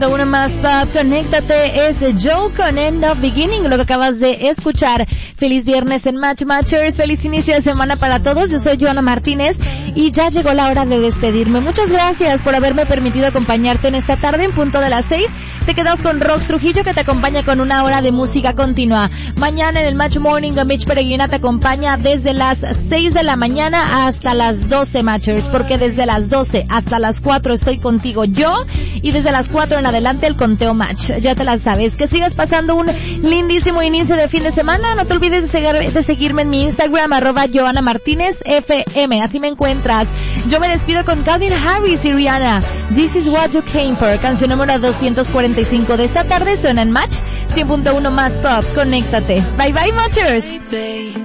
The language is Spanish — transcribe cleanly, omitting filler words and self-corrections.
Uno más pop, conéctate, es Joe con End of Beginning, lo que acabas de escuchar. Feliz viernes en Matchers, feliz inicio de semana para todos. Yo soy Joana Martínez y ya llegó la hora de despedirme. Muchas gracias por haberme permitido acompañarte en esta tarde en punto de las 6. Te quedas con Rox Trujillo, que te acompaña con una hora de música continua. Mañana en el Match Morning, Mitch Peregrina te acompaña desde las 6 de la mañana hasta las 12, Matchers, porque desde las 12 hasta las 4 estoy contigo yo, y desde las 4 en adelante el conteo Match. Ya te la sabes. Que sigas pasando un lindísimo inicio de fin de semana. No te olvides de seguirme en mi Instagram, @JoanaMartinezFM. Así me encuentras. Yo me despido con Calvin Harris y Rihanna. This is what you came for. Canción número 245 de esta tarde. Suena en Match 100.1 más pop. Conéctate. Bye bye, Matchers.